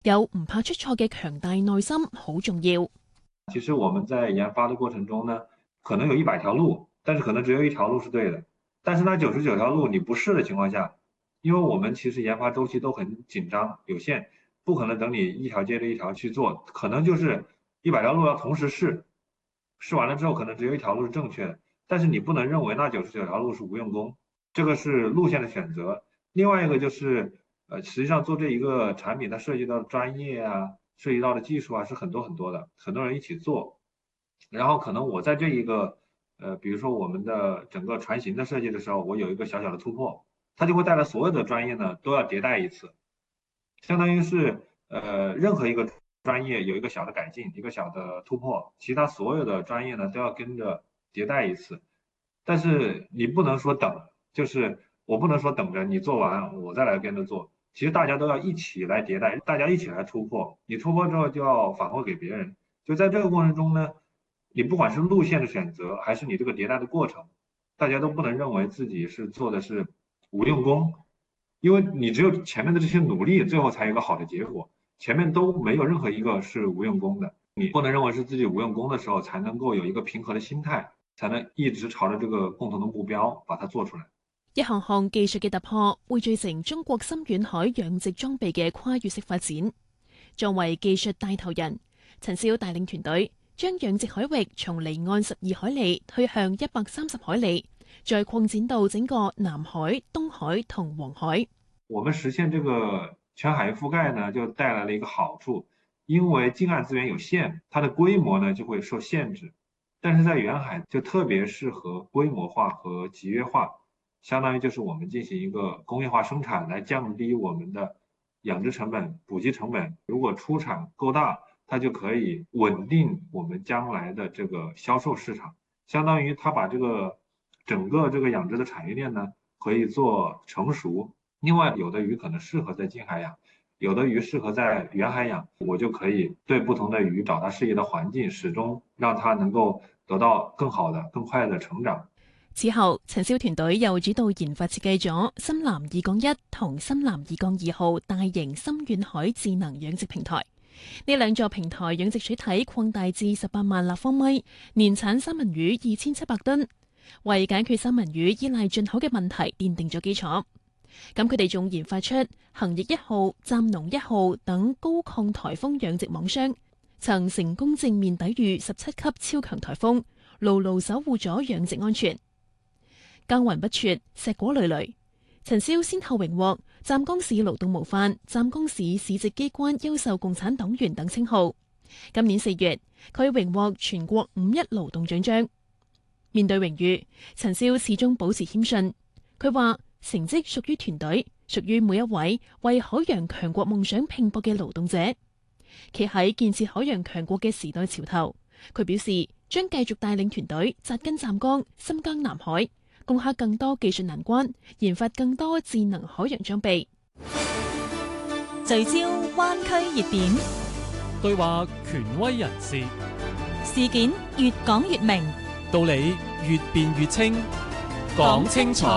有唔怕出錯嘅強大內心好重要。 其實我們在研發的過程中呢，可能有100條路，但是可能只有1條路是對的。但是那99條路你不試的情況下，因為我們其實研發周期都很緊張有限，不可能等你一條接着一條去做，可能就是100條路要同時試，試完了之後可能只有1條路是正確的，但是你不能認為那99條路是無用功，這個是路線的選擇。另外一個就是實際上做這一個產品它涉及到的專業啊，涉及到的技術啊是很多很多的，很多人一起做，然後可能我在這一個比如說我們的整個船型的設計的時候，我有一個小小的突破，它就會帶來所有的專業呢都要迭代一次，相當於是任何一個專業有一個小的改進，一個小的突破，其他所有的專業呢都要跟着迭代一次，但是你不能說等，就是我不能說等着你做完我再來跟着做，其實大家都要一起來迭代，大家一起來突破，你突破之後就要反饋給別人，就在這個過程中呢，你不管是路線的選擇，還是你這個迭代的過程，大家都不能認為自己是做的是無用功，因為你只有前面的這些努力，最後才有一個好的結果，前面都沒有任何一個是無用功的，你不能認為是自己無用功的時候，才能夠有一個平和的心態，才能一直朝着這個共同的目標把它做出來。 一項項技術嘅突破，匯聚成中國深遠海養殖裝備嘅跨越式發展。作為技術帶頭人，陳少帶領團隊將養殖海域從離岸12海里推向130海里，再擴展到整個南海、東海同黃海。 我們實現這個全海域覆蓋呢，就帶來了一個好處，因為近岸資源有限，它的規模呢就會受限制，但是在遠海就特別適合規模化和集約化。相當於就是我們進行一個工業化生產，來降低我們的養殖成本、捕擊成本。如果出產夠大，它就可以穩定我們將來的這個銷售市場。相當於它把這個整個這個養殖的產業鏈呢，可以做成熟。另外，有的魚可能適合在近海養，有的魚適合在遠海養，我就可以對不同的魚找到適宜的環境，始終讓它能夠得到更好的、更快的成長。 此後，陳少團隊又主導研發設計咗深藍2+1同深藍2+2號大型深遠海智能養殖平台。呢兩座平台養殖水體擴大至18萬立方米，年產三文魚2700噸，為解決三文魚依賴進口嘅問題奠定咗基礎。咁佢哋仲研發出恒翼1號、暫農1號等高抗颱風養殖網箱，曾成功正面抵禦17級超強颱風，牢牢守護咗養殖安全。耕耘不輟，碩果累累。陳少先後榮獲湛江市勞動模範、湛江市市直機關優秀共產黨員等稱號。今年4月，佢榮獲全國5·1勞動獎章。面對榮譽，陳少始終保持謙遜。佢話成績屬於團隊，屬於每一位為海洋強國夢想拼搏嘅勞動者。企喺建設海洋強國嘅時代潮頭，佢表示將繼續帶領團隊扎根湛江、深耕南海，攻克更多技術難關，研發更多智能海洋裝備。 聚焦灣區熱點， 對話權威人士， 事件越講越明， 道理越辯越清，講清楚。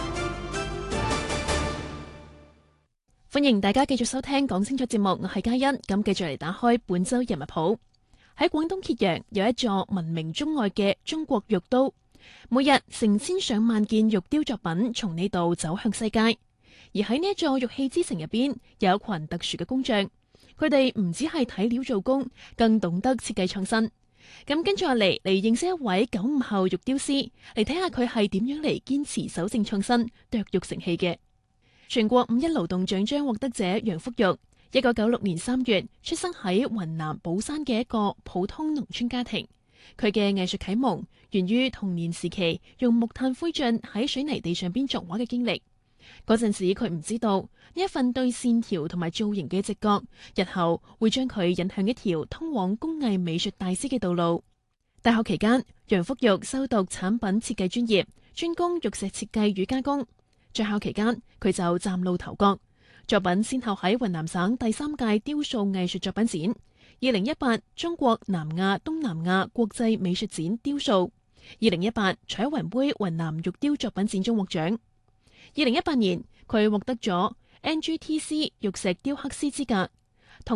歡迎大家繼續收聽講清楚節目，我係嘉欣。咁繼續嚟打開本周人物譜。喺廣東揭陽有一座聞名中外嘅中國玉都，每日成千上萬件玉雕作品從呢度走向世界。而喺呢一座玉器之城入邊，有一群特殊嘅工匠，佢哋唔只係睇料做工，更懂得設計創新。咁跟住落嚟認識一位95後玉雕師，嚟睇下佢係點樣嚟堅持守正創新、剁玉成器嘅。全國5·1勞動獎章獲得者楊福玉，1996年3月出生喺雲南保山嘅一個普通農村家庭。佢嘅藝術啟蒙源於童年時期用木炭灰燼喺水泥地上邊作畫嘅經歷。嗰陣時佢唔知道呢一份對線條同埋造型嘅直覺，日後會將佢引向一條通往工藝美術大師嘅道路。大學期間，楊福玉修讀產品設計專業，專攻玉石設計與加工。在校期間，佢就嶄露頭角，作品先後喺雲南省第3屆雕塑藝術作品展、2018中國南亞東南亞國際美術展雕塑、2018彩雲杯雲南玉雕作品展中獲獎。2018年，佢獲得咗 NGTC 玉石雕刻師資格，